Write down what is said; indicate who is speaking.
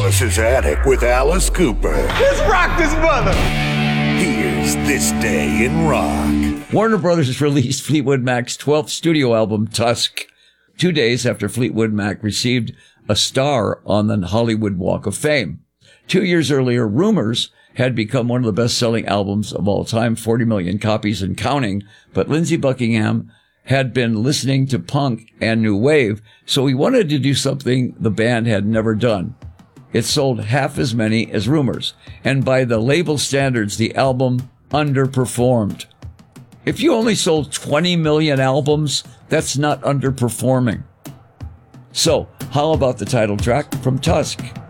Speaker 1: Alice's Attic with Alice Cooper.
Speaker 2: Let's rock this mother!
Speaker 1: Here's This Day in Rock.
Speaker 3: Warner Brothers released Fleetwood Mac's 12th studio album, Tusk, 2 days after Fleetwood Mac received a star on the Hollywood Walk of Fame. 2 years earlier, Rumors had become one of the best-selling albums of all time, 40 million copies and counting, but Lindsey Buckingham had been listening to punk and new wave, so he wanted to do something the band had never done. It sold half as many as Rumors, and by the label standards, the album underperformed. If you only sold 20 million albums, that's not underperforming. So, how about the title track from Tusk?